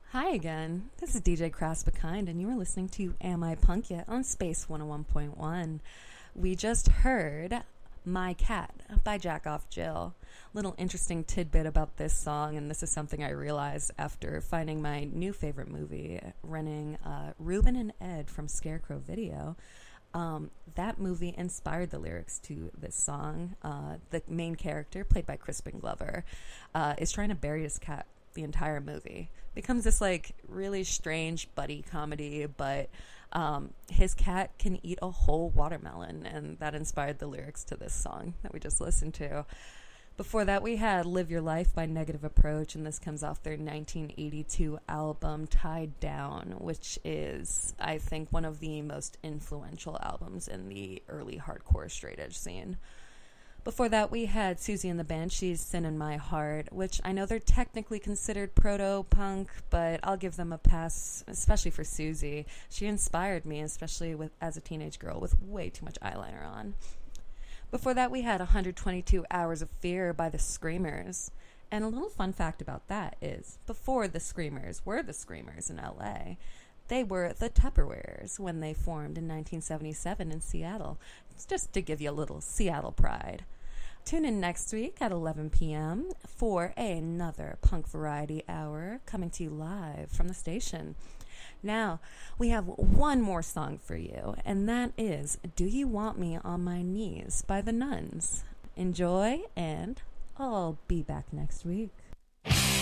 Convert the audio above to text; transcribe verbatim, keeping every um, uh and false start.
Hi again. This is D J Crasbekind, and you are listening to Am I Punk Yet on Space one oh one point one. We just heard My Cat by Jack Off Jill. Little interesting tidbit about this song, and this is something I realized after finding my new favorite movie, renting uh, Ruben and Ed from Scarecrow Video. Um, that movie inspired the lyrics to this song. Uh, the main character, played by Crispin Glover, uh, is trying to bury his cat the entire movie. Becomes this like really strange buddy comedy, but um, his cat can eat a whole watermelon, and that inspired the lyrics to this song that we just listened to. Before that, we had Live Your Life by Negative Approach, and this comes off their nineteen eighty-two album Tied Down, which is, I think, one of the most influential albums in the early hardcore straight edge scene. Before that, we had Susie and the Banshees, Sin in My Heart, which I know they're technically considered proto-punk, but I'll give them a pass, especially for Susie. She inspired me, especially with as a teenage girl with way too much eyeliner on. Before that, we had one hundred twenty-two Hours of Fear by the Screamers. And a little fun fact about that is, before the Screamers were the Screamers in L A, they were the Tupperwares when they formed in nineteen seventy-seven in Seattle. It's just to give you a little Seattle pride. Tune in next week at eleven p.m. for another Punk Variety Hour coming to you live from the station. Now, we have one more song for you, and that is Do You Want Me on My Knees by the Nuns. Enjoy, and I'll be back next week.